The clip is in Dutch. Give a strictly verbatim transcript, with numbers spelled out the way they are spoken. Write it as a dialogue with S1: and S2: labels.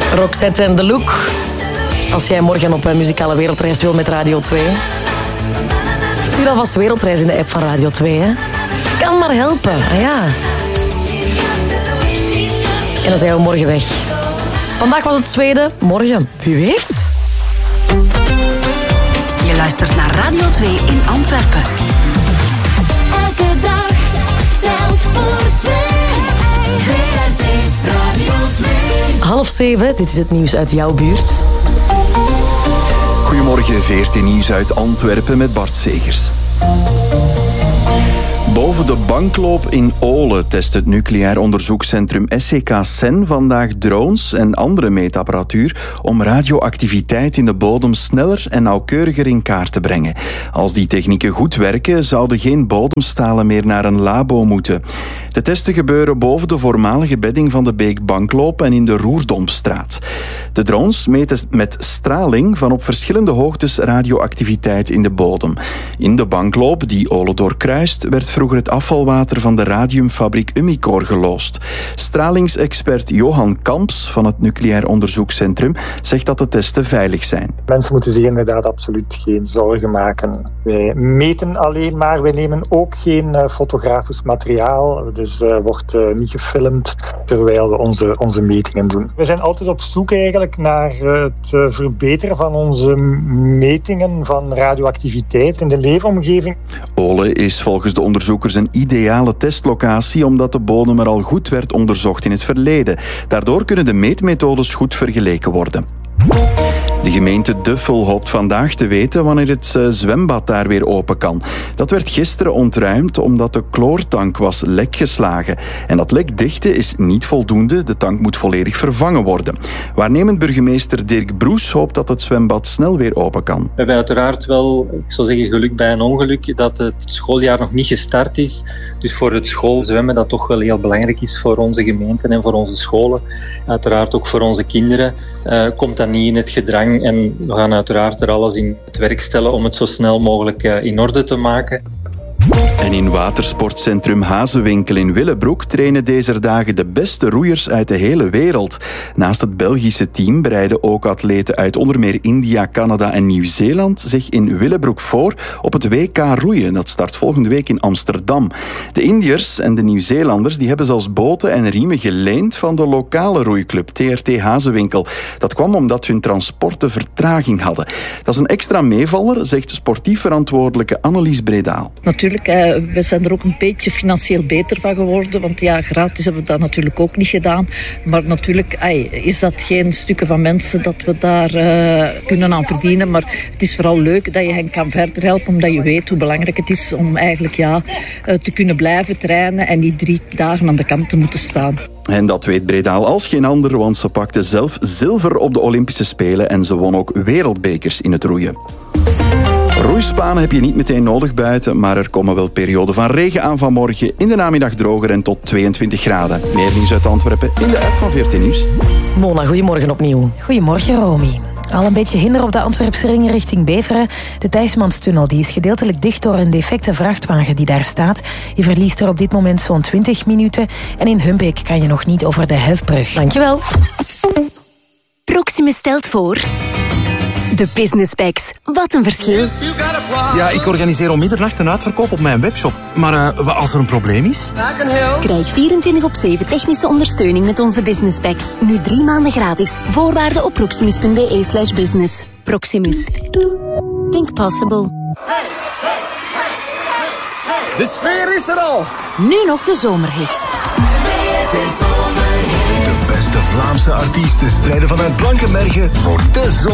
S1: Roxette en The Look. Als jij morgen op een muzikale wereldreis wil met Radio twee. Stuur alvast wereldreis in de app van Radio twee. Hè? Kan maar helpen. Ah, ja. En dan zijn we morgen weg. Vandaag was het Zweden. Morgen, wie weet.
S2: Je luistert naar Radio twee in Antwerpen.
S3: Elke dag telt voor twee. V R T Radio twee.
S1: Half zeven, dit is het nieuws uit jouw buurt.
S4: Goedemorgen, V R T Nieuws uit Antwerpen met Bart Segers. Boven de bankloop in Olen test het nucleair onderzoekscentrum S C K Sen vandaag drones en andere meetapparatuur om radioactiviteit in de bodem sneller en nauwkeuriger in kaart te brengen. Als die technieken goed werken, zouden geen bodemstalen meer naar een labo moeten. De testen gebeuren boven de voormalige bedding van de Beek Bankloop en in de Roerdompstraat. De drones meten met straling van op verschillende hoogtes radioactiviteit in de bodem. In de bankloop, die Olen doorkruist, werd vroeger het afvalwater van de radiumfabriek Umicore geloosd. Stralingsexpert Johan Kamps van het Nucleair Onderzoekscentrum zegt dat de testen veilig zijn.
S5: Mensen moeten zich inderdaad absoluut geen zorgen maken. Wij meten alleen maar, wij nemen ook geen uh, fotografisch materiaal. Dus uh, wordt uh, niet gefilmd terwijl we onze, onze metingen doen. We zijn altijd op zoek eigenlijk naar uh, het uh, verbeteren van onze metingen van radioactiviteit in de leefomgeving.
S4: Olen is volgens de onderzoekers een ideale testlocatie omdat de bodem er al goed werd onderzocht in het verleden. Daardoor kunnen de meetmethodes goed vergeleken worden. De gemeente Duffel hoopt vandaag te weten wanneer het zwembad daar weer open kan. Dat werd gisteren ontruimd omdat de chloortank was lekgeslagen. En dat lek dichten is niet voldoende, de tank moet volledig vervangen worden. Waarnemend burgemeester Dirk Broes hoopt dat het zwembad snel weer open kan.
S6: We hebben uiteraard wel, ik zou zeggen geluk bij een ongeluk, dat het schooljaar nog niet gestart is. Dus voor het schoolzwemmen, dat toch wel heel belangrijk is voor onze gemeenten en voor onze scholen. Uiteraard ook voor onze kinderen, uh, komt dat niet in het gedrang. En we gaan uiteraard er alles in het werk stellen om het zo snel mogelijk in orde te maken.
S4: En in watersportcentrum Hazewinkel in Willebroek trainen deze dagen de beste roeiers uit de hele wereld. Naast het Belgische team bereiden ook atleten uit onder meer India, Canada en Nieuw-Zeeland zich in Willebroek voor op het W K roeien. Dat start volgende week in Amsterdam. De Indiërs en de Nieuw-Zeelanders die hebben zelfs boten en riemen geleend van de lokale roeiclub T R T Hazewinkel. Dat kwam omdat hun transporten vertraging hadden. Dat is een extra meevaller, zegt sportief verantwoordelijke Annelies Bredaal.
S7: Natuurlijk, we zijn er ook een beetje financieel beter van geworden, want ja, gratis hebben we dat natuurlijk ook niet gedaan. Maar natuurlijk ay, is dat geen stukken van mensen dat we daar uh, kunnen aan verdienen. Maar het is vooral leuk dat je hen kan verder helpen, omdat je weet hoe belangrijk het is om eigenlijk ja, uh, te kunnen blijven trainen en niet drie dagen aan de kant te moeten staan.
S4: En dat weet Bredaal als geen ander, want ze pakte zelf zilver op de Olympische Spelen en ze won ook wereldbekers in het roeien. Roeispanen heb je niet meteen nodig buiten, maar er komen wel perioden van regen aan vanmorgen. In de namiddag droger en tot tweeëntwintig graden. Meer nieuws uit Antwerpen in de app van V R T Nieuws.
S1: Mona, goedemorgen opnieuw.
S8: Goedemorgen, Romy. Al een beetje hinder op de Antwerpse ring richting Beveren. De Thijsmanstunnel die is gedeeltelijk dicht door een defecte vrachtwagen die daar staat. Je verliest er op dit moment zo'n twintig minuten. En in Humbeek kan je nog niet over de Hefbrug.
S1: Dankjewel.
S2: Proximus stelt voor... De Business Packs. Wat een verschil.
S9: Ja, ik organiseer om middernacht een uitverkoop op mijn webshop. Maar uh, als er een probleem is?
S2: Krijg vierentwintig op zeven technische ondersteuning met onze Business Packs. Nu drie maanden gratis. Voorwaarden op proximus.be slash business. Proximus. Think possible.
S9: De sfeer is er al.
S2: Nu nog de zomerhits.
S3: De zomerhits.
S10: De beste Vlaamse artiesten strijden vanuit Blankenbergen voor de zomer.